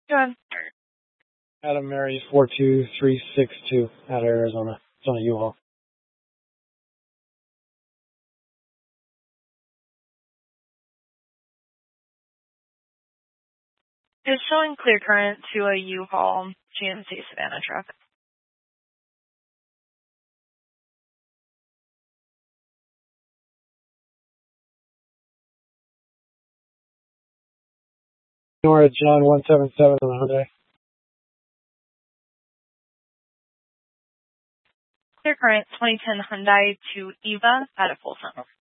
Go ahead. Adam Mary 42362 out of Arizona. It's on a U-Haul. It's showing clear current to a U-Haul GMC Savannah truck. Nora John 177 on the Hyundai. Clear current 2010 Hyundai to Eva at a Folsom.